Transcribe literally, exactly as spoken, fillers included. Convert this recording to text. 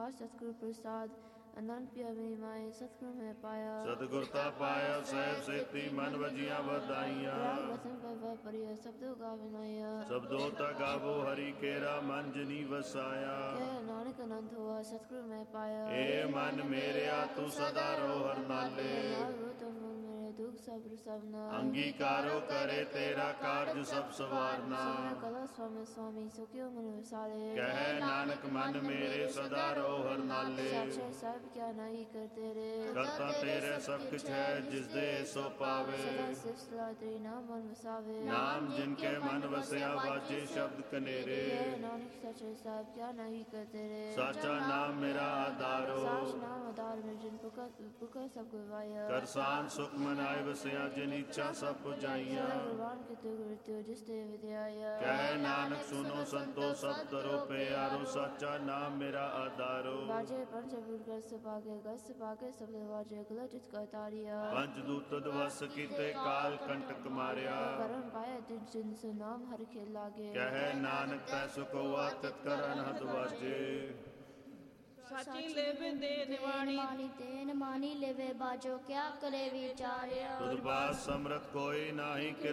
ਕਾ ਸਤਿਗੁਰ ਪ੍ਰਸਾਦ ਅਨੰਦ ਪਿਆ ਮੇਰੀ ਮਾਏ ਸਤਿਗੁਰ ਮੈਂ ਪਾਇਆ ਸਤਿਗੁਰ ਤਾ ਪਾਇਆ ਸਹਿਬ ਸੇਤੀ ਮਨ ਵਜੀਆਂ ਵਧਾਈਆਂ ਵਸਨ ਪਵ ਪਰਿਆ ਸਬਦੋ ਗਾਵਨਾਇਆ ਸਬਦੋ ਤਾ ਗਾਵੋ ਹਰੀ ਕੇਰਾ ਮਨ ਜਨੀ ਵਸਾਇਆ ਕਹਿ ਨਾਨਕ ਅਨੰਦ ਹੋਆ ਸਤਿਗੁਰ ਮੈਂ ਪਾਇਆ ਏ ਮਨ ਮੇਰਿਆ ਤੂੰ ਸਦਾ ਰੋ ਹਰ ਨਾਲੇ ਨਾਲ ਰੋ ਤੁਮ ਮੇਰੇ ਦੁਖ ਸਬਰ ਸਭਨਾ ਅੰਗੀਕਾਰੋ ਕਰੇ ਤੇਰਾ ਕਾਰਜ ਸਭ ਸਵਾਰਨਾ ਕਲਾ ਸਵਾਮੀ ਸਵਾਮੀ ਸੁਖਿਓ ਮਨ ਵਿਸਾਰੇ ਕਹਿ ਨਾਨਕ ਮਨ ਮੇਰੇ ਸਦਾ ਰੋ ਹਰ ਨਾਲੇ ਸਾਚੇ ਸਭ ਕਿਆ ਨਹੀਂ ਕਰਤੇ ਰੇ ਕਰਤਾ ਤੇਰੇ ਸਭ ਕੁਛ ਹੈ ਜਿਸ ਦੇ ਸੋ ਪਾਵੇ ਸਦਾ ਸਿਫਤ ਸਲਾਹ ਤੇਰੀ ਨਾਮ ਮਨ ਵਸਾਵੇ ਨਾਮ ਜਿਨ ਕੇ ਮਨ ਵਸਿਆ ਵਾਜੇ ਸ਼ਬਦ ਕਨੇਰੇ ਕਹਿ ਨਾਨਕ ਸੱਚੇ ਸਭ ਕਿਆ ਨਹੀਂ ਕਰਤੇ ਰੇ ਸਾਚਾ ਨਾਮ ਮੇਰਾ ਆਧਾਰੋ ਸਾਚ ਨਾਮ ਆਧਾਰ ਮੇਂ ਜਿਨ ਪੁਕਾ ਪੁਕਾ ਸਭ ਗਵਾਇਆ ਕਰਸਾਨ ਸੁਖ ਮਨਾਏ ਵਸਿਆ ਜਿਨ ਇੱਛਾ ਸਭ ਪੁਜਾਈਆਂ ਭਗਵਾਨ ਕੇ ਤੇ ਗੁਰਤਿਓ ਜਿਸ ਤੇ ਵਿਦਿਆਇਆ ਕਹਿ ਨਾਨਕ ਸੁਨੋ ਸੰਤੋ ਸਭ ਤਰੋ ਪਿਆਰੋ ਸਾਚਾ ਨਾਮ ਮੇਰਾ ਆਧਾਰੋ ਵਾਜੇ ਪੰਜ ਬੁਰ ਗਸ ਪਾਕੇ ਗਸ ਪਾਕੇ ਸਬਦ ਵਾਜੇ ਗਲ ਜਿਤ ਕਾ ਤਾਰੀਆ ਪੰਜ ਦੂਤ ਦਵਸ ਕੀਤੇ ਕਾਲ ਕੰਟਕ ਮਾਰਿਆ ਕਰਮ ਪਾਇਆ ਤਿਨ ਜਿਨ ਸੇ ਨਾਮ ਹਰਿ ਖੇ ਲਾਗੇ ਕਹਿ ਨਾਨਕ ਤੈ ਸੁਕੋਆ ਤਤ ਕਰਨ ਹਦ ਵਾਜੇ ਸਾਚੀ ਲੇਵੇ ਦੇ ਨਿਵਾਣੀ ਮਾਨੀ ਤੇਨ ਮਾਨੀ ਲੇਵੇ ਬਾਜੋ ਕਿਆ ਕਰੇ ਵਿਚਾਰਿਆ ਤੁਧ ਬਾਸ ਸਮਰਥ ਕੋਈ ਨਾਹੀ